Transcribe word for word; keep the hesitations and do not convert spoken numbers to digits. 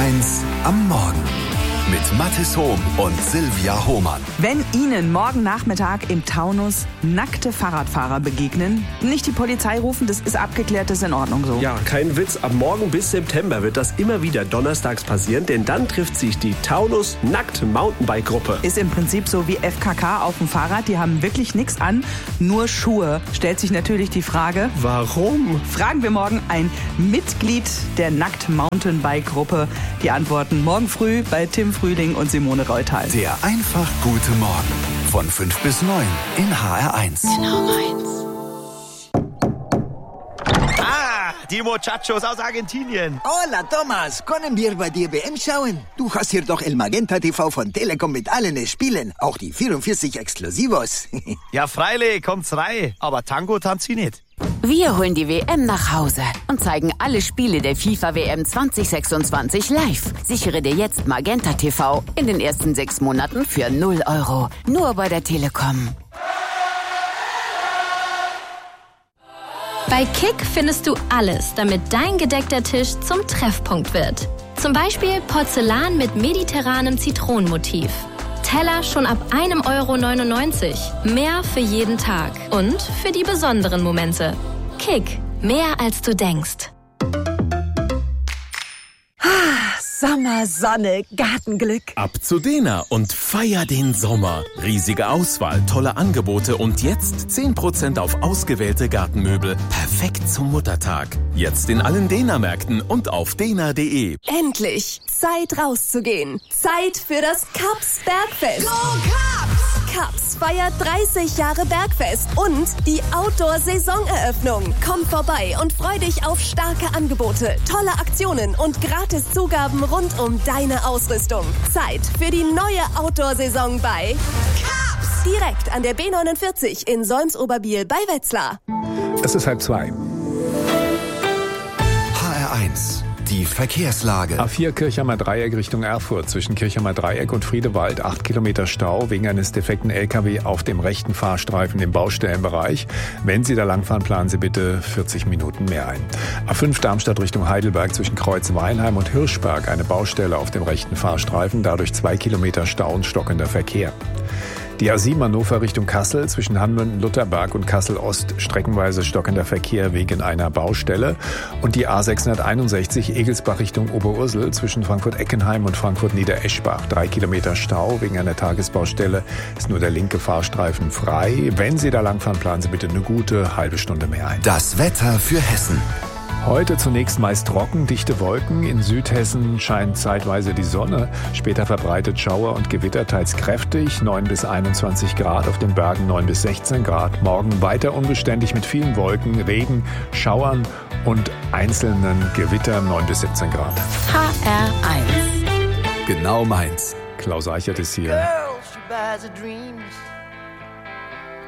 eins am Morgen mit Mathis Hohm und Silvia Hohmann. Wenn Ihnen morgen Nachmittag im Taunus nackte Fahrradfahrer begegnen, nicht die Polizei rufen, das ist abgeklärt, das ist in Ordnung so. Ja, kein Witz. Ab morgen bis September wird das immer wieder donnerstags passieren, denn dann trifft sich die Taunus Nackt Mountainbike Gruppe. Ist im Prinzip so wie F K K auf dem Fahrrad, die haben wirklich nichts an, nur Schuhe. Stellt sich natürlich die Frage, warum? Fragen wir morgen ein Mitglied der Nackt Mountainbike Gruppe. Die Antworten morgen früh bei Tim Frühling und Simone Reutal. Der einfach gute Morgen von fünf bis neun in H R eins. Genau meins. Ah, die Muchachos aus Argentinien. Hola, Thomas. Können wir bei dir W M schauen? Du hast hier doch El Magenta T V von Telekom mit allen Spielen. Auch die vierundvierzig Exklusivos. Ja, freilich, kommt's rein. Aber Tango tanzt sie nicht. Wir holen die W M nach Hause und zeigen alle Spiele der FIFA W M zwanzig sechsundzwanzig live. Sichere dir jetzt Magenta T V in den ersten sechs Monaten für null Euro. Nur bei der Telekom. Bei Kick findest du alles, damit dein gedeckter Tisch zum Treffpunkt wird. Zum Beispiel Porzellan mit mediterranem Zitronenmotiv. Teller schon ab ein Euro neunundneunzig. Mehr für jeden Tag und für die besonderen Momente. Kick, mehr als du denkst. Sommer, Sonne, Gartenglück. Ab zu Dena und feier den Sommer. Riesige Auswahl, tolle Angebote und jetzt zehn Prozent auf ausgewählte Gartenmöbel. Perfekt zum Muttertag. Jetzt in allen Dena-Märkten und auf dena punkt de. Endlich Zeit rauszugehen. Zeit für das Kaps Bergfest. Go Kaps! Kaps feiert dreißig Jahre Bergfest und die Outdoor-Saisoneröffnung. Komm vorbei und freu dich auf starke Angebote, tolle Aktionen und gratis Zugaben rund um deine Ausrüstung. Zeit für die neue Outdoor-Saison bei Kaps. Direkt an der B neunundvierzig in Solms-Oberbiel bei Wetzlar. Es ist halb zwei. H R eins. Die Verkehrslage. A vier Kirchheimer Dreieck Richtung Erfurt. Zwischen Kirchheimer Dreieck und Friedewald acht Kilometer Stau wegen eines defekten L K W auf dem rechten Fahrstreifen im Baustellenbereich. Wenn Sie da langfahren, planen Sie bitte vierzig Minuten mehr ein. A fünf Darmstadt Richtung Heidelberg zwischen Kreuz-Weinheim und Hirschberg eine Baustelle auf dem rechten Fahrstreifen. Dadurch zwei Kilometer Stau und stockender Verkehr. Die A sieben Hannover Richtung Kassel zwischen Hanmünden-Lutherberg und Kassel-Ost streckenweise stockender Verkehr wegen einer Baustelle. Und die A sechshunderteinundsechzig Egelsbach Richtung Oberursel zwischen Frankfurt-Eckenheim und Frankfurt-Niedereschbach. Drei Kilometer Stau wegen einer Tagesbaustelle. Ist nur der linke Fahrstreifen frei. Wenn Sie da langfahren, planen Sie bitte eine gute halbe Stunde mehr ein. Das Wetter für Hessen. Heute zunächst meist trocken, dichte Wolken. In Südhessen scheint zeitweise die Sonne. Später verbreitet Schauer und Gewitter, teils kräftig. neun bis einundzwanzig Grad, auf den Bergen neun bis sechzehn Grad. Morgen weiter unbeständig mit vielen Wolken, Regen, Schauern und einzelnen Gewittern neun bis siebzehn Grad. H R eins. Genau meins. Klaus Eichert ist hier. Girl, she buys her dreams.